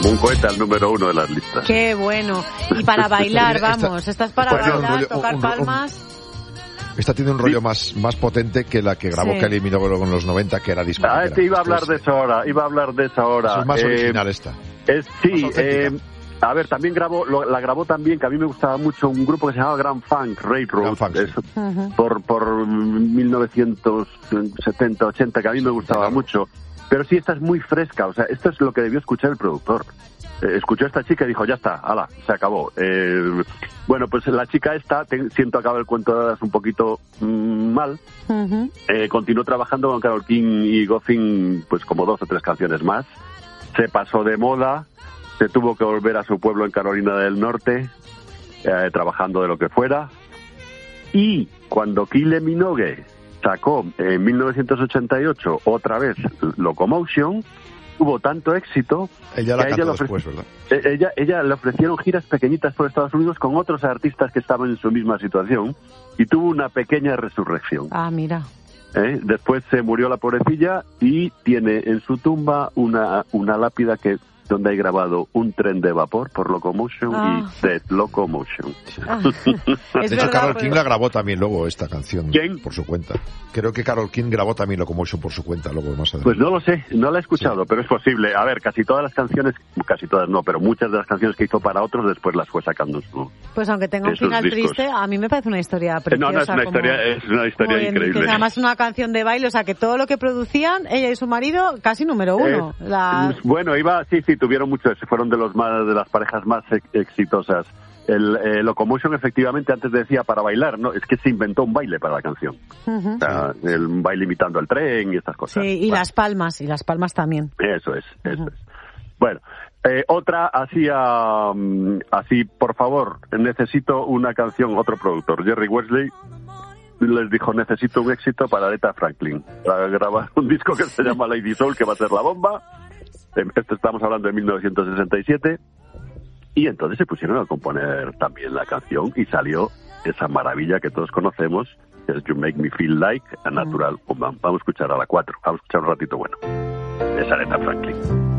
como un cohete al número 1 de las listas. Qué bueno. Y para bailar, vamos. ¿Estás para bailar, tocar palmas? Esta tiene un rollo más potente que la que grabó Kylie Minogue en los 90, que era disco. Iba a hablar de eso ahora. Es más original esta. A ver, también la grabó también, que a mí me gustaba mucho, un grupo que se llamaba Grand Funk Railroad, por 1970-80, que a mí me gustaba mucho. Pero sí, esta es muy fresca, o sea, esto es lo que debió escuchar el productor. Escuchó a esta chica y dijo, ya está, ala, se acabó. Bueno, pues la chica esta, siento acabar el cuento de hadas un poquito mal, continuó trabajando con Carole King y Goffin, pues como 2 o 3 canciones más. Se pasó de moda, se tuvo que volver a su pueblo en Carolina del Norte, trabajando de lo que fuera. Y cuando Kylie Minogue sacó en 1988 otra vez Locomotion, tuvo tanto éxito ella la cantó después, ¿verdad? Ella le ofrecieron giras pequeñitas por Estados Unidos con otros artistas que estaban en su misma situación y tuvo una pequeña resurrección. Ah, mira. Después se murió la pobrecilla y tiene en su tumba una lápida donde hay grabado un tren de vapor por Locomotion y Dead Locomotion. De hecho, Carole King la grabó también luego esta canción. ¿Quién? Por su cuenta. Creo que Carole King grabó también Locomotion por su cuenta luego más adelante. Pues no lo sé, no la he escuchado, pero es posible. A ver, casi todas las canciones, casi todas no, pero muchas de las canciones que hizo para otros después las fue sacando Pues aunque tenga un final triste, a mí me parece una historia preciosa. No, es una historia increíble. Además una canción de baile, o sea que todo lo que producían, ella y su marido, casi número 1. Bueno, sí, tuvieron muchos, fueron de las parejas más exitosas. El Locomotion, efectivamente, antes decía para bailar, no, es que se inventó un baile para la canción. O sea, el baile imitando al tren y estas cosas. Sí, y las palmas también. Eso es. Bueno, otra así, por favor, necesito una canción, otro productor, Jerry Wesley, les dijo, necesito un éxito para Aretha Franklin, para grabar un disco que se llama Lady Soul, que va a ser la bomba. Esto estamos hablando de 1967. Y entonces se pusieron a componer también la canción y salió esa maravilla que todos conocemos, que es You Make Me Feel Like a Natural Woman. Vamos a escuchar a la 4, vamos a escuchar un ratito bueno. Es Aretha Franklin.